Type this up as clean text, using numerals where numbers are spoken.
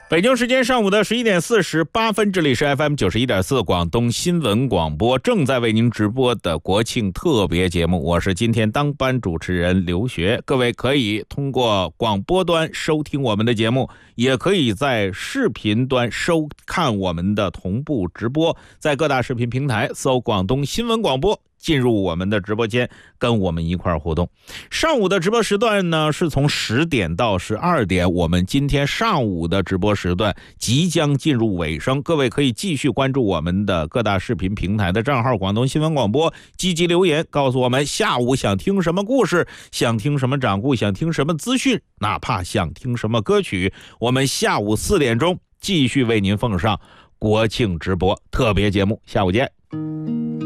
北京时间上午的11:48，这里是 FM91.4 广东新闻广播，正在为您直播的国庆特别节目，我是今天当班主持人刘学。各位可以通过广播端收听我们的节目，也可以在视频端收看我们的同步直播，在各大视频平台搜广东新闻广播，进入我们的直播间，跟我们一块互动。上午的直播时段呢，是从10点到12点，我们今天上午的直播时段即将进入尾声，各位可以继续关注我们的各大视频平台的账号广东新闻广播，积极留言告诉我们下午想听什么故事，想听什么掌故，想听什么资讯，哪怕想听什么歌曲，我们下午4点钟继续为您奉上国庆直播特别节目，下午见。